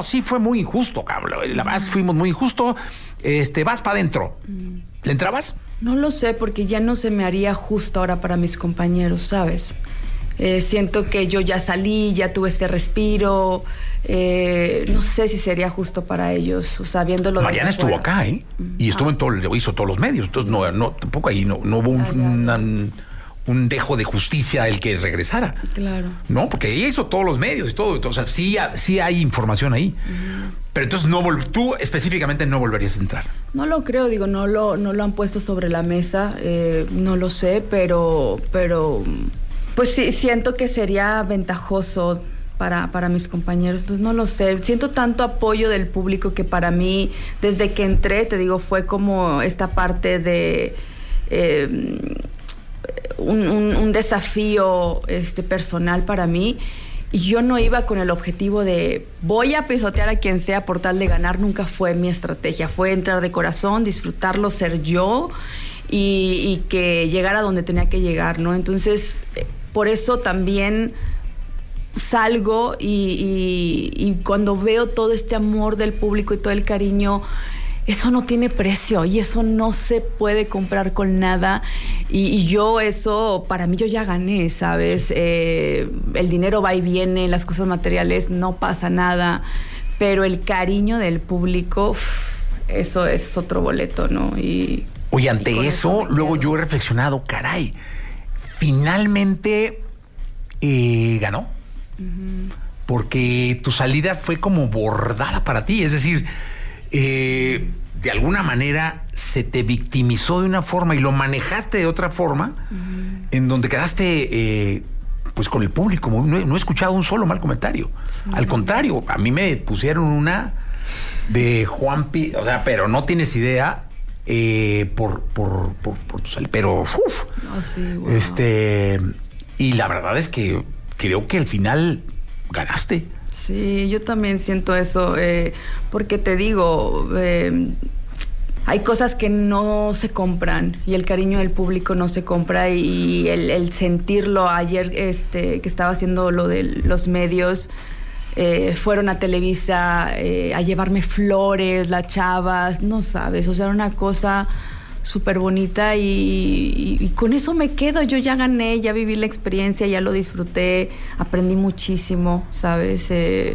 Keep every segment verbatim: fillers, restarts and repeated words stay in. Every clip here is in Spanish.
no, sí fue muy injusto, cabrón. La verdad, fuimos muy injusto. Este, vas para adentro. Mm. ¿Le entrabas? No lo sé, porque ya no se me haría justo ahora para mis compañeros, ¿sabes? Eh, siento que yo ya salí, ya tuve este respiro. Eh, no sé si sería justo para ellos, o sea, viéndolo de Mariana estuvo afuera. acá, ¿eh? Mm. Y estuvo ah. en todo, hizo todos los medios. Entonces, no, no, tampoco ahí no, no hubo un, ah, una, un dejo de justicia el que regresara. Claro. No, porque ella hizo todos los medios y todo. O sea, sí, sí hay información ahí. Uh-huh. Pero entonces no vol- tú específicamente no volverías a entrar. No lo creo, digo, no lo, no lo han puesto sobre la mesa, eh, no lo sé, pero, pero pues sí, siento que sería ventajoso para, para mis compañeros, entonces no lo sé. Siento tanto apoyo del público que para mí, desde que entré, te digo, fue como esta parte de eh, un, un, un desafío este, personal para mí. Y yo no iba con el objetivo de voy a pisotear a quien sea por tal de ganar, nunca fue mi estrategia. Fue entrar de corazón, disfrutarlo, ser yo y, y que llegara donde tenía que llegar, ¿no? Entonces, por eso también salgo y, y, y cuando veo todo este amor del público y todo el cariño, eso no tiene precio y eso no se puede comprar con nada. Y, y yo eso, para mí yo ya gané, ¿sabes? Eh, el dinero va y viene, las cosas materiales no pasa nada, pero el cariño del público, uf, eso es otro boleto, ¿no? Y, Oye, ante y eso, eso luego yo he reflexionado, caray, finalmente eh, ganó. Uh-huh. Porque tu salida fue como bordada para ti, es decir... Eh, de alguna manera se te victimizó de una forma y lo manejaste de otra forma, uh-huh. en donde quedaste eh, pues con el público. No, no he escuchado un solo mal comentario. Sí. Al contrario, a mí me pusieron una de Juanpi, o sea, pero no tienes idea eh, por, por, por, por tu salida. Pero, uff, oh, sí, wow. este, y la verdad es que creo que al final ganaste. Sí, yo también siento eso, eh, porque te digo, eh, hay cosas que no se compran y el cariño del público no se compra y el, el sentirlo. Ayer este, que estaba haciendo lo de los medios, eh, fueron a Televisa eh, a llevarme flores, las chavas, no sabes, o sea, era una cosa súper bonita y, y, y con eso me quedo. Yo ya gané, ya viví la experiencia, ya lo disfruté, aprendí muchísimo, ¿sabes? Eh,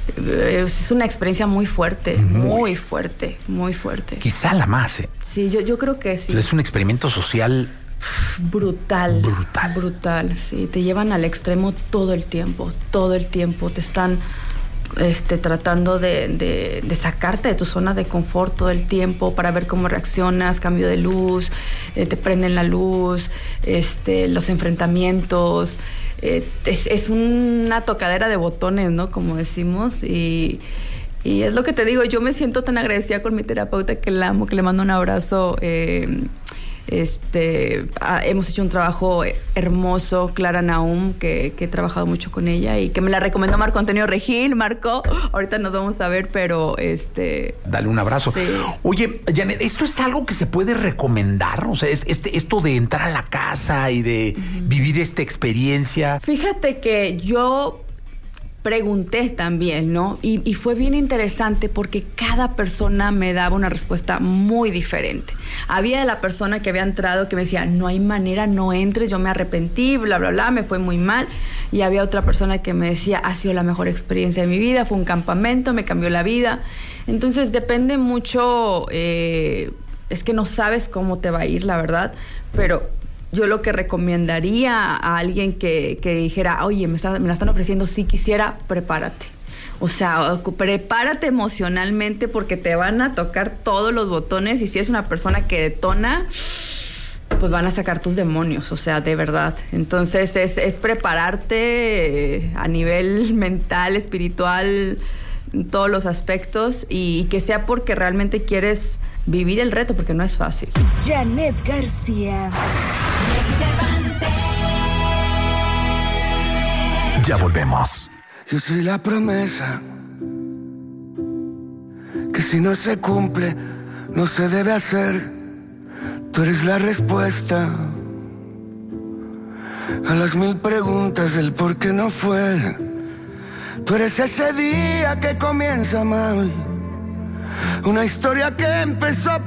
es una experiencia muy fuerte, muy, muy fuerte, muy fuerte. Quizá la más, ¿eh? Sí, yo, yo creo que sí. Es un experimento social brutal. Brutal. Brutal, sí. Te llevan al extremo todo el tiempo, todo el tiempo. Te están... Este, tratando de, de, de sacarte de tu zona de confort todo el tiempo para ver cómo reaccionas, cambio de luz, eh, te prenden la luz, este, los enfrentamientos, eh, es, es una tocadera de botones, ¿no? Como decimos, y, y es lo que te digo, yo me siento tan agradecida con mi terapeuta que la amo, que le mando un abrazo. eh, Este, ah, hemos hecho un trabajo hermoso, Clara Naum, que, que he trabajado mucho con ella y que me la recomendó Marco Antonio Regil. Marco, ahorita nos vamos a ver, pero este... Dale un abrazo. Sí. Oye, Janet, ¿esto es algo que se puede recomendar? O sea, este, esto de entrar a la casa y de uh-huh. vivir esta experiencia. Fíjate que yo... pregunté también, ¿no? Y, y fue bien interesante porque cada persona me daba una respuesta muy diferente. Había la persona que había entrado que me decía, no hay manera, no entres, yo me arrepentí, bla, bla, bla, me fue muy mal. Y había otra persona que me decía, ha sido la mejor experiencia de mi vida, fue un campamento, me cambió la vida. Entonces depende mucho, eh, es que no sabes cómo te va a ir, la verdad, pero... yo lo que recomendaría a alguien que, que dijera, oye, me, está, me la están ofreciendo, si quisiera, prepárate. O sea, prepárate emocionalmente porque te van a tocar todos los botones y si es una persona que detona, pues van a sacar tus demonios, o sea, de verdad. Entonces es, es prepararte a nivel mental, espiritual, en todos los aspectos y, y que sea porque realmente quieres vivir el reto, porque no es fácil. Janet García. Ya volvemos. Yo soy la promesa que si no se cumple, no se debe hacer. Tú eres la respuesta a las mil preguntas del por qué no fue. Tú eres ese día que comienza mal, una historia que empezó